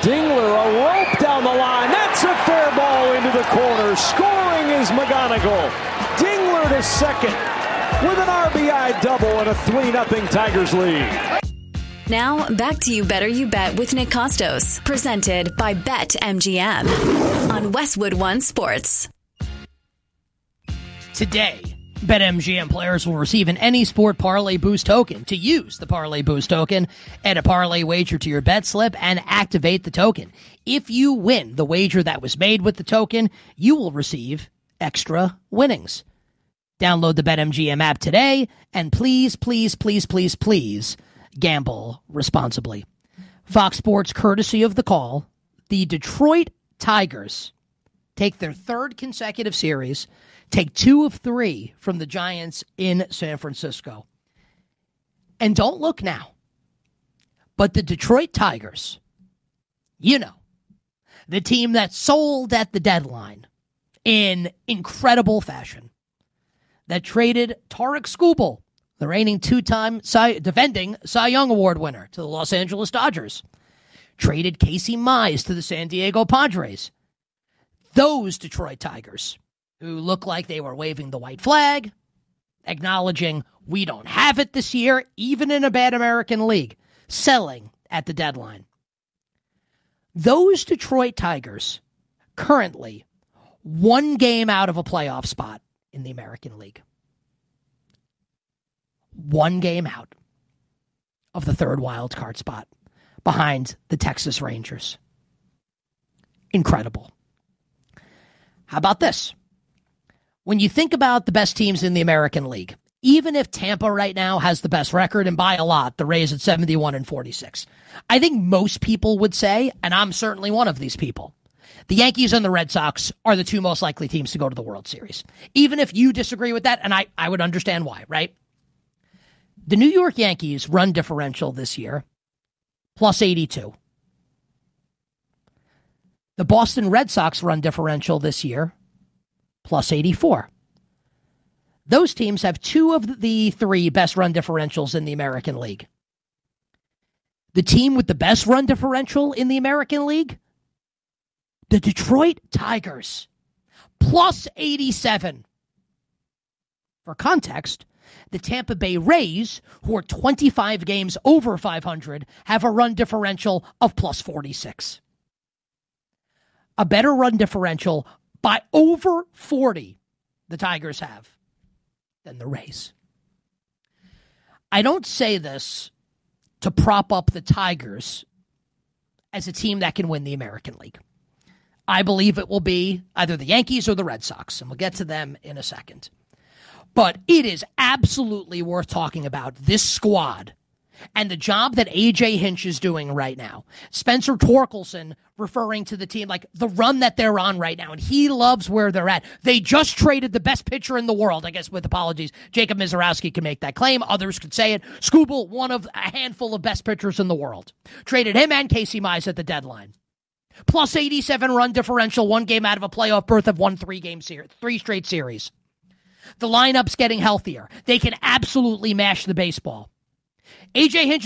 Dingler, a rope down the line. That's a fair ball into the corner. Scoring is McGonigal. Dingler to second with an RBI double and a 3-0 Tigers lead. Now, back to You Better You Bet with Nick Costos, presented by BetMGM on Westwood One Sports. Today, BetMGM players will receive an Any Sport Parlay Boost token. To use the Parlay Boost token, add a parlay wager to your bet slip and activate the token. If you win the wager that was made with the token, you will receive extra winnings. Download the BetMGM app today, and please, please, please, please, please gamble responsibly. Fox Sports courtesy of The Call. The Detroit Tigers take their third consecutive series, take 2 of 3 from the Giants in San Francisco. And don't look now, but the Detroit Tigers, you know, the team that sold at the deadline in incredible fashion, that traded Tarek Skubal, the reigning 2-time defending Cy Young Award winner, to the Los Angeles Dodgers, traded Casey Mize to the San Diego Padres. Those Detroit Tigers, who look like they were waving the white flag, acknowledging we don't have it this year, even in a bad American league, selling at the deadline. Those Detroit Tigers currently 1 game out of a playoff spot in the American League. 1 game out of the third wild card spot behind the Texas Rangers. Incredible. How about this? When you think about the best teams in the American League, even if Tampa right now has the best record, and by a lot, the Rays at 71-46, I think most people would say, and I'm certainly one of these people, the Yankees and the Red Sox are the 2 most likely teams to go to the World Series. Even if you disagree with that, and I would understand why, right? The New York Yankees run differential this year, plus 82. The Boston Red Sox run differential this year, plus 84. Those teams have 2 of the 3 best run differentials in the American League. The team with the best run differential in the American League, the Detroit Tigers, plus 87. For context, the Tampa Bay Rays, who are 25 games over 500, have a run differential of plus 46. A better run differential by over 40 the Tigers have than the Rays. I don't say this to prop up the Tigers as a team that can win the American League. I believe it will be either the Yankees or the Red Sox, and we'll get to them in a second. But it is absolutely worth talking about this squad and the job that A.J. Hinch is doing right now. Spencer Torkelson referring to the team like the run that they're on right now, and he loves where they're at. They just traded the best pitcher in the world. I guess with apologies, Jacob Mizorowski can make that claim. Others could say it. Skubal, one of a handful of best pitchers in the world. Traded him and Casey Mize at the deadline. Plus 87 run differential, 1 game out of a playoff berth, have won 3 straight series. The lineup's getting healthier. They can absolutely mash the baseball. A.J. Hinch